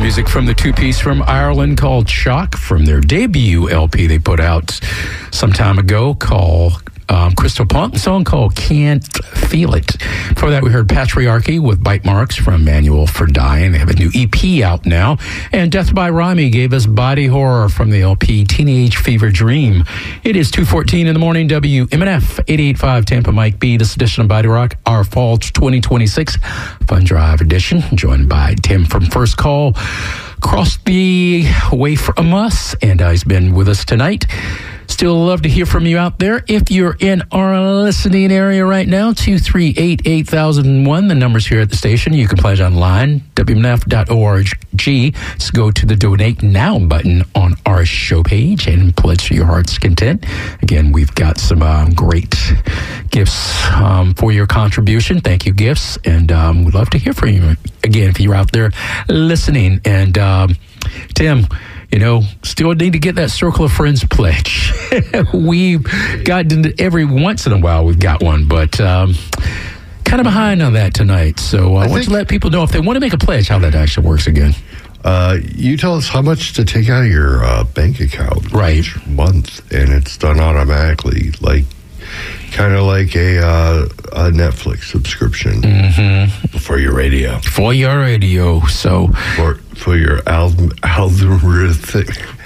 music from the two-piece from Ireland called Shock from their debut LP they put out some time ago called Crystal Punk, a song called Can't Feel It. Before that, we heard Patriarchy with Bite Marks from Manual for Dying. They have a new EP out now. And Death by Rhyme gave us Body Horror from the LP Teenage Fever Dream. It is 2:14 in the morning, WMNF 88.5 Tampa Mike B. This edition of Body Rock, our fall 2026 Fun Drive edition, joined by Tim from First Call. Across the way from us, and he's been with us tonight. Still love to hear from you out there. If you're in our listening area right now, 238-8001, the number's here at the station. You can pledge online, WMNF.org. Just go to the Donate Now button on our show page and pledge to your heart's content. Again, we've got some great gifts for your contribution. Thank you, gifts. And we'd love to hear from you. Again, if you're out there listening. And Tim, still need to get that Circle of Friends pledge. We've gotten every once in a while we've got one, but kind of behind on that tonight. So I want to let people know if they want to make a pledge, how that actually works again. You tell us how much to take out of your bank account each month, and it's done automatically, kind of like a Netflix subscription for your radio. For your radio, so for your algorithm.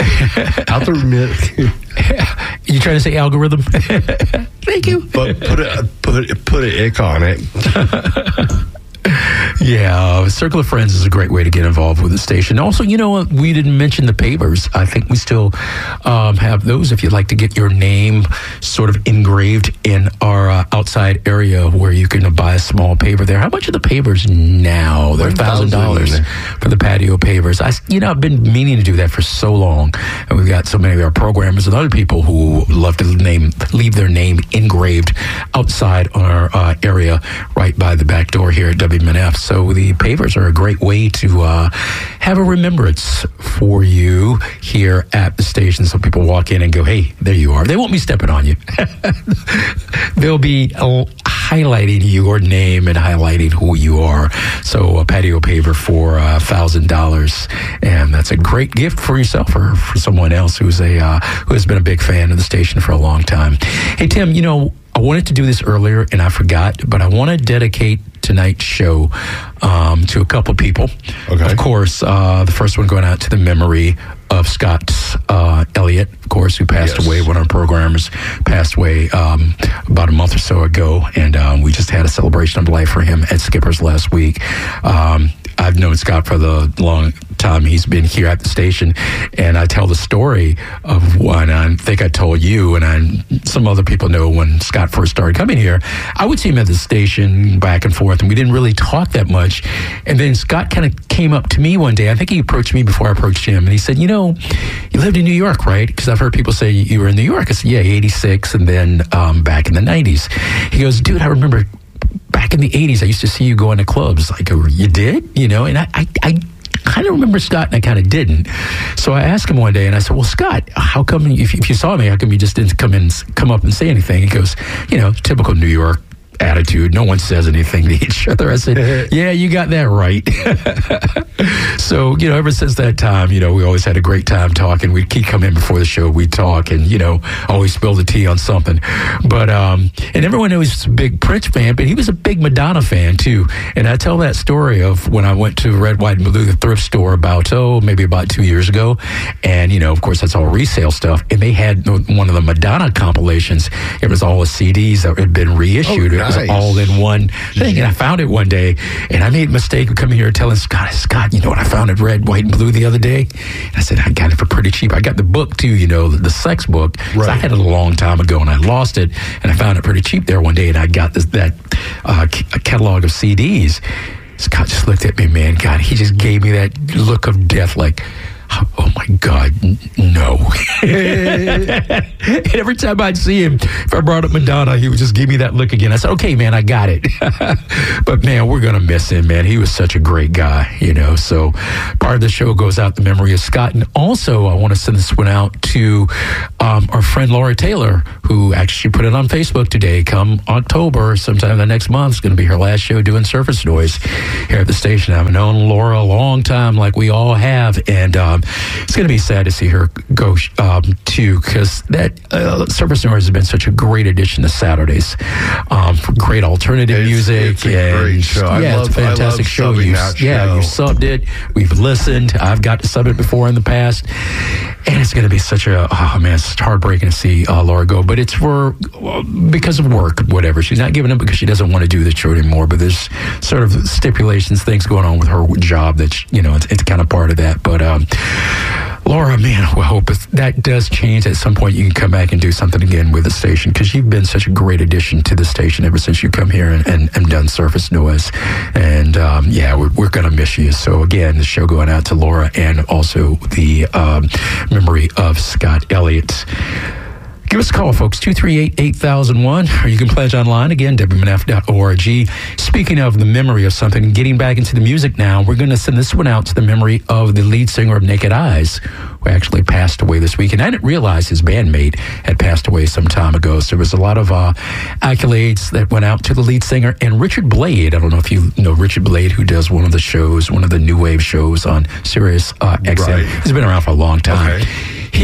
You trying to say algorithm? Thank you. But put an ick on it. Yeah, Circle of Friends is a great way to get involved with the station. Also, you know what? We didn't mention the pavers. I think we still have those if you'd like to get your name sort of engraved in our outside area where you can buy a small paver there. How much are the pavers now? They're $1,000 for the patio pavers. I've been meaning to do that for so long. And we've got so many of our programmers and other people who love to leave their name engraved outside on our area right by the back door here at WMNF. So the pavers are a great way to have a remembrance for you here at the station. So people walk in and go, hey, there you are. They won't be stepping on you. They'll be highlighting your name and highlighting who you are. So a patio paver for $1,000. And that's a great gift for yourself or for someone else who has been a big fan of the station for a long time. Hey, Tim, I wanted to do this earlier and I forgot, but I want to dedicate tonight's show to a couple people. Okay. Of course, the first one going out to the memory of Scott Elliott, of course, who passed away. One of our programmers passed away about a month or so ago, and we just had a celebration of life for him at Skipper's last week. I've known Scott for the long time he's been here at the station, and I tell the story of one. I think I told you, and some other people know when Scott first started coming here, I would see him at the station back and forth, and we didn't really talk that much. And then Scott kind of came up to me one day. I think he approached me before I approached him, and he said, you lived in New York, right? Because I've heard people say you were in New York. I said, yeah, 86, and then back in the 90s. He goes, dude, I remember back in the 80s, I used to see you going to clubs. I go, you did? And I kind of remember Scott, and I kind of didn't. So I asked him one day, and I said, well, Scott, how come, if you saw me, how come you just didn't come up and say anything? He goes, typical New York attitude. No one says anything to each other. I said, yeah, you got that right. So, ever since that time, we always had a great time talking. He'd come in before the show, we'd talk, and, always spill the tea on something. But, and everyone knows he's a big Prince fan, but he was a big Madonna fan, too. And I tell that story of when I went to Red, White, and Blue, the thrift store maybe about 2 years ago. And, of course, that's all resale stuff. And they had one of the Madonna compilations. It was all the CDs that had been reissued. It was all in one thing. And I found it one day, and I made a mistake of coming here and telling Scott, you know what I found at Red, White, and Blue the other day? And I said, I got it for pretty cheap. I got the book, too, the sex book. Right. So I had it a long time ago, and I lost it, and I found it pretty cheap there one day, and I got that catalog of CDs. Scott just looked at me, man. God, he just gave me that look of death, like, Oh my God, no. And every time I'd see him, if I brought up Madonna, he would just give me that look again. I said, okay, man, I got it. But man, we're going to miss him, man. He was such a great guy, you know. So part of the show goes out in the memory of Scott. And also, I want to send this one out to our friend Laura Taylor, who actually put it on Facebook today. Come October, sometime the next month, it's going to be her last show doing Surface Noise here at the station. I've known Laura a long time, like we all have. And it's going to be sad to see her go too, because that Surface Noise has been such a great addition to Saturdays for great alternative music. It's a great show. It's a fantastic show. You subbed it. We've listened. I've got to sub it before in the past. And it's going to be such a, it's heartbreaking to see Laura go. But it's because of work, whatever. She's not giving up because she doesn't want to do the show anymore. But there's sort of stipulations, things going on with her job that, it's kind of part of that. But Laura, man, I hope if that does change at some point, you can come back and do something again with the station, because you've been such a great addition to the station ever since you come here and done Surface Noise. And we're going to miss you. So again, the show going out to Laura and also the memory of Scott Elliott. Give us a call, folks, 238-8001, or you can pledge online, again, WMNF.org. Speaking of the memory of something, getting back into the music now, we're going to send this one out to the memory of the lead singer of Naked Eyes, who actually passed away this week. And I didn't realize his bandmate had passed away some time ago. So there was a lot of accolades that went out to the lead singer. And Richard Blade, I don't know if you know Richard Blade, who does one of the new wave shows on Sirius XM. Right. He's been around for a long time. Okay.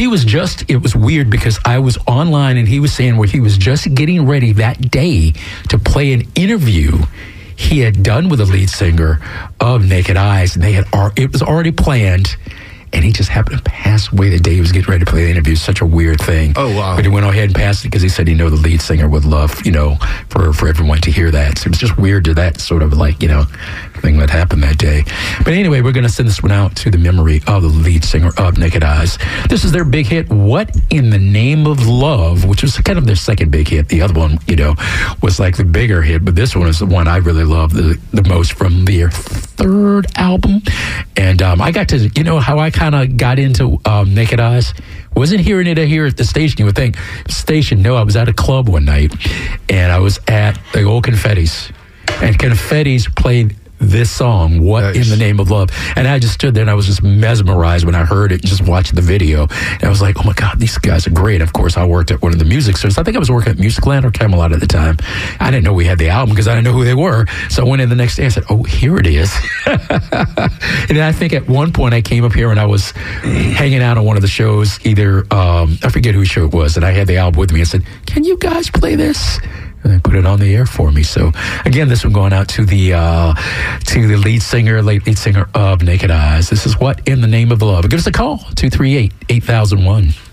It was weird because I was online and he was saying where he was just getting ready that day to play an interview he had done with the lead singer of Naked Eyes, and it was already planned. And he just happened to pass away the day he was getting ready to play the interview. Such a weird thing. Oh, wow. But he went ahead and passed it because he said, the lead singer would love, for everyone to hear that. So it was just weird to that sort of thing that happened that day. But anyway, we're going to send this one out to the memory of the lead singer of Naked Eyes. This is their big hit, What in the Name of Love, which was kind of their second big hit. The other one, was like the bigger hit. But this one is the one I really love the most from their third album. And I got to, how I kind of got into Naked Eyes. Wasn't hearing it here at the station. You would think, station, no, I was at a club one night, and I was at the old Confettis, and Confettis played this song, What in the Name of Love. And I just stood there and I was just mesmerized when I heard it and just watched the video. And I was like, oh my God, these guys are great. Of course, I worked at one of the music stores. I think I was working at Musicland or Camelot at the time. I didn't know we had the album because I didn't know who they were. So I went in the next day. I said, oh, here it is. And then I think at one point I came up here and I was hanging out on one of the shows, either, I forget whose show it was, and I had the album with me and said, can you guys play this? And they put it on the air for me. So again, this one going out to the lead singer of Naked Eyes. This is What in the Name of Love. Give us a call, 238-8001.